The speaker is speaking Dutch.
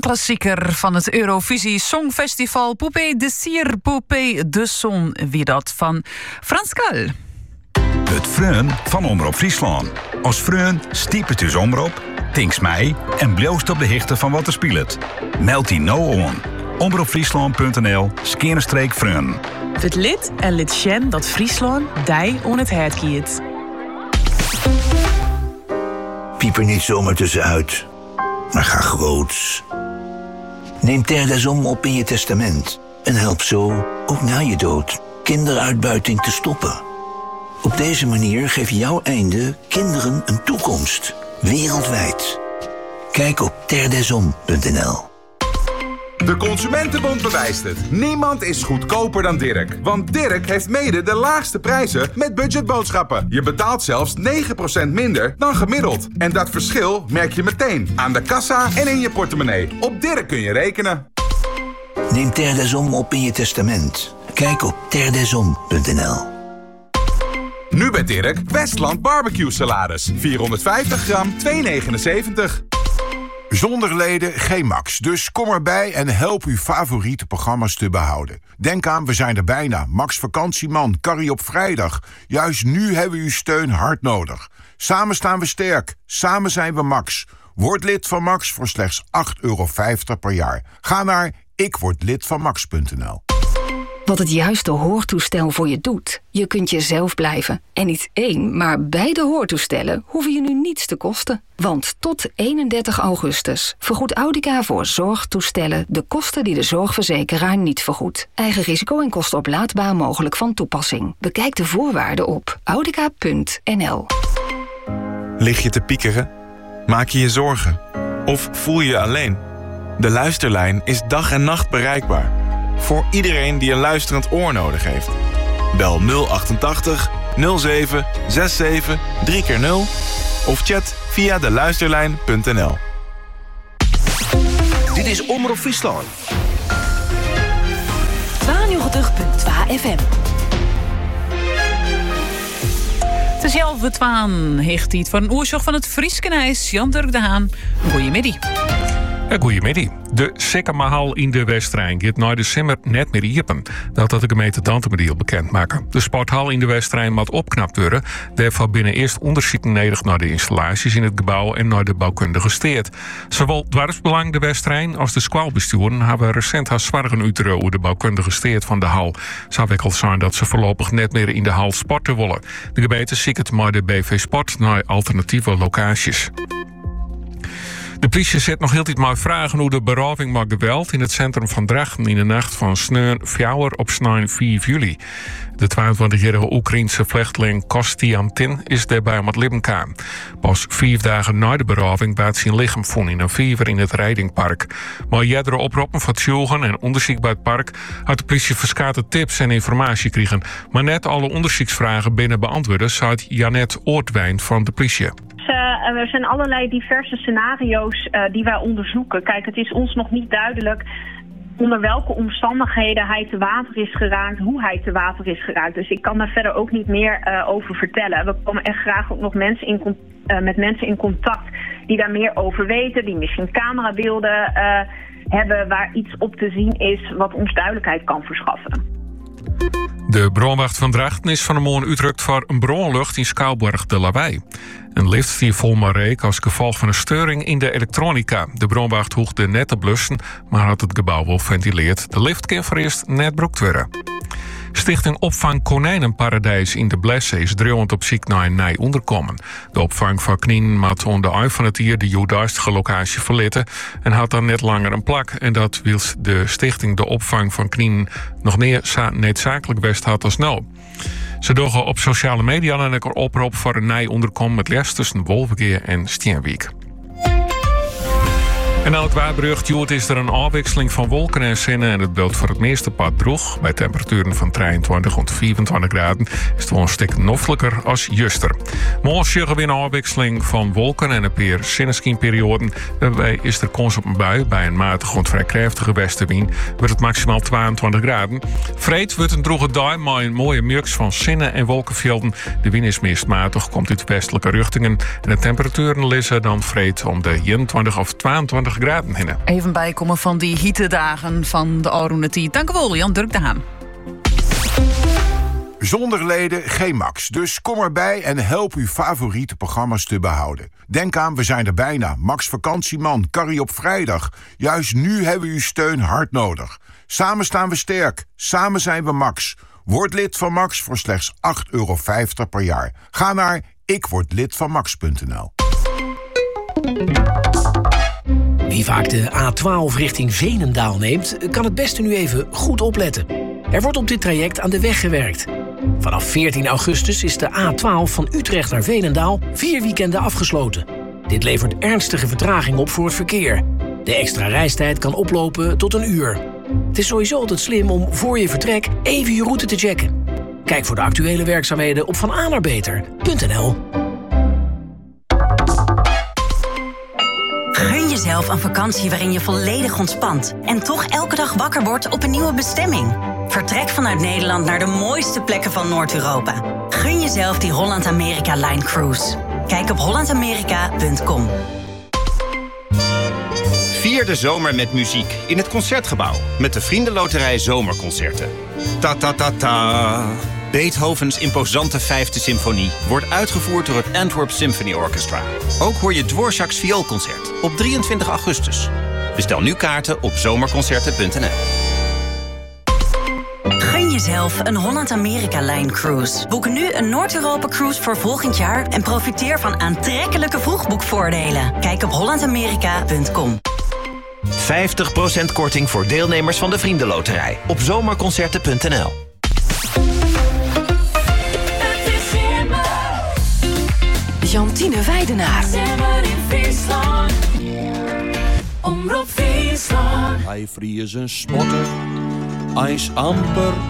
klassieker van het Eurovisie Songfestival Poupée de Cire, Poupée de Son. Wie dat van Frans Kal. Het Freun van Omroep Friesland. Als Freun stiepet dus Omroep, tinks mij en bloost op de hichte van wat er speelt. Meld die nou aan. omroepfriesland.nl/Freun. Het lid en lid Sjen dat Friesland dij on het hert kiet. Piep er niet zomaar tussenuit, maar ga groots. Neem Terdesom op in je testament en help zo, ook na je dood, kinderuitbuiting te stoppen. Op deze manier geef jouw einde kinderen een toekomst, wereldwijd. Kijk op terdesom.nl. De Consumentenbond bewijst het. Niemand is goedkoper dan Dirk. Want Dirk heeft mede de laagste prijzen met budgetboodschappen. Je betaalt zelfs 9% minder dan gemiddeld. En dat verschil merk je meteen aan de kassa en in je portemonnee. Op Dirk kun je rekenen. Neem Terdesom op in je testament. Kijk op terdesom.nl. Nu bij Dirk, Westland barbecue salades. 450 gram, 2,79. Zonder leden geen Max, dus kom erbij en help uw favoriete programma's te behouden. Denk aan, we zijn er bijna. Max Vakantieman, Carrie op vrijdag. Juist nu hebben we uw steun hard nodig. Samen staan we sterk, samen zijn we Max. Word lid van Max voor slechts €8,50 per jaar. Ga naar ikwordlidvanmax.nl. Wat het juiste hoortoestel voor je doet. Je kunt jezelf blijven. En niet één, maar beide hoortoestellen hoeven je nu niets te kosten. Want tot 31 augustus vergoedt Audica voor zorgtoestellen de kosten die de zorgverzekeraar niet vergoedt. Eigen risico en kosten oplaadbaar mogelijk van toepassing. Bekijk de voorwaarden op audica.nl. Lig je te piekeren? Maak je je zorgen? Of voel je je alleen? De Luisterlijn is dag en nacht bereikbaar. Voor iedereen die een luisterend oor nodig heeft. Bel 088 07 67 3x0 of chat via deluisterlijn.nl. Dit is Omroep Friesland. 92.2 FM. Het is 11:12, heeft hij het van een oorzaak van het Frieskenijs. Jan-Dirk de Haan, goeiemiddag. Goedemiddag. De Sikkermahal in de Westrijn gaat na de simmer net meer iepen. Dat had de gemeente Dantemediel bekendmaken. De sporthal in de Westrijn moet opknapt worden. Daarvoor binnen eerst onderzoeken nodig naar de installaties in het gebouw en naar de bouwkundige steert. Zowel dwarsbelang de Westrijn als de squalbesturen hebben recent haar zwargen uiteren over de bouwkundige steert van de hal. Zou wikkeld zijn dat ze voorlopig net meer in de hal sporten willen. De gemeente ziet het maar de BV Sport naar alternatieve locaties. De politie zet nog heel tijd maar vragen hoe de beroving met geweld in het centrum van Drachten in de nacht van sneun 4 op 5 juli. De 22-jarige Oekraïense vluchteling Kostiantin is daarbij om het leven gekomen. Pas 4 dagen na de beroving baat zijn lichaam vonden in een vijver in het Rijdingpark. Maar jerdere oproepen van tjoegen en onderzoek bij het park had de politie verschillende tips en informatie kregen. Maar net alle onderzoeksvragen binnen beantwoorden, zei Janet Oortwijn van de politie. Er zijn allerlei diverse scenario's die wij onderzoeken. Kijk, het is ons nog niet duidelijk onder welke omstandigheden hij te water is geraakt, hoe hij te water is geraakt. Dus ik kan daar verder ook niet meer over vertellen. We komen echt graag ook nog met mensen in contact die daar meer over weten, die misschien camerabeelden hebben waar iets op te zien is wat ons duidelijkheid kan verschaffen. De brandwacht van Drachten is van de morgen uitrukt voor een brandlucht in Schouwburg de Lawaai. Een lift die vol maar reek als gevolg van een storing in de elektronica. De brandwacht hoegde net te blussen, maar had het gebouw wel ventileerd. De lift kan voor eerst net broekt worden. Stichting Opvang Konijnenparadijs in de Blesse is dreeuwend op zoek naar een nieuw onderkomen. De opvang van Knien maat onder de ui van het jaar de judaische locatie verlitten en had dan net langer een plak. En dat wil de stichting de opvang van Knien nog net zakelijk best had als nou. Ze dogen op sociale media en een oproep voor een nieuw onderkomen met les tussen Wolvengeer en Steenwijk. En aan het Waarbrug is er een afwisseling van wolken en zinnen en het beeld voor het meeste pad droeg. Bij temperaturen van 23 tot 24 graden is het wel een stuk noffelijker als juster. Morgen zien we weer een afwisseling van wolken en een paar zinneskienperioden. Daarbij is er kans op een bui. Bij een matige en vrij krachtige westenwind wordt het maximaal 22 graden. Vreed wordt een droge dag maar een mooie mix van zinnen en wolkenvelden. De wind is meest matig, komt uit westelijke richtingen en de temperaturen liggen dan vreed om de 21 of 22 20 graden binnen. Even bijkomen van die hittedagen van de Oranje Tijd. Dank u wel, Jan Dirk de Haan. Zonder leden geen Max. Dus kom erbij en help uw favoriete programma's te behouden. Denk aan, we zijn er bijna. Max Vakantieman, Carrie op vrijdag. Juist nu hebben we uw steun hard nodig. Samen staan we sterk. Samen zijn we Max. Word lid van Max voor slechts €8,50 per jaar. Ga naar ikwordlidvanmax.nl. Wie vaak de A12 richting Veenendaal neemt, kan het beste nu even goed opletten. Er wordt op dit traject aan de weg gewerkt. Vanaf 14 augustus is de A12 van Utrecht naar Veenendaal 4 weekenden afgesloten. Dit levert ernstige vertraging op voor het verkeer. De extra reistijd kan oplopen tot 1 uur. Het is sowieso altijd slim om voor je vertrek even je route te checken. Kijk voor de actuele werkzaamheden op vananaarbeter.nl. Gun jezelf een vakantie waarin je volledig ontspant en toch elke dag wakker wordt op een nieuwe bestemming. Vertrek vanuit Nederland naar de mooiste plekken van Noord-Europa. Gun jezelf die Holland-Amerika-Line Cruise. Kijk op hollandamerika.com. Vier de zomer met muziek in het Concertgebouw met de Vriendenloterij Zomerconcerten. Ta ta ta ta. Beethovens imposante 5e symfonie wordt uitgevoerd door het Antwerp Symphony Orchestra. Ook hoor je Dvorak's vioolconcert op 23 augustus. Bestel nu kaarten op zomerconcerten.nl. Gun jezelf een Holland-Amerika-Line Cruise. Boek nu een Noord-Europa-cruise voor volgend jaar en profiteer van aantrekkelijke vroegboekvoordelen. Kijk op hollandamerika.com. 50% korting voor deelnemers van de Vriendenloterij op zomerconcerten.nl. Jantine Weidenaar. Hij vries een spotter, hij is amper